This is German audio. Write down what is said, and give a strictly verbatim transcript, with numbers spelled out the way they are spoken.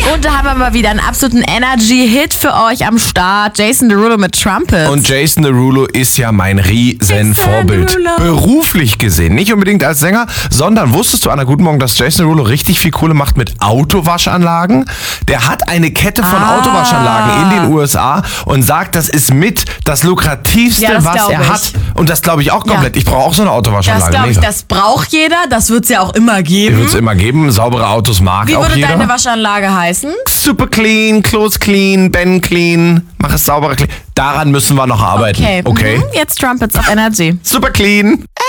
Und da haben wir mal wieder einen absoluten Energy-Hit für euch am Start. Jason Derulo mit Trumpet. Und Jason Derulo ist ja mein riesen Vorbild. Derulo. Beruflich gesehen. Nicht unbedingt als Sänger, sondern wusstest du, Anna, guten Morgen, dass Jason Derulo richtig viel Kohle macht mit Autowaschanlagen? Der hat eine Kette von Ah. Autowaschanlagen in den U S A und sagt, das ist mit das lukrativste, Ja, das was glaub er ich. hat. Und das glaube ich auch komplett. Ja. Ich brauche auch so eine Das Autowaschanlage. glaube ich, Mega. das braucht jeder. Das wird es ja auch immer Die geben. wird es immer geben. Saubere Autos mag Wie auch würde jeder. deine Waschanlage heißen? Super clean, close clean, Ben clean, mach es sauberer clean. Daran müssen wir noch arbeiten. Okay. Okay. Mhm. Jetzt Trumpets auf Energy. Super clean.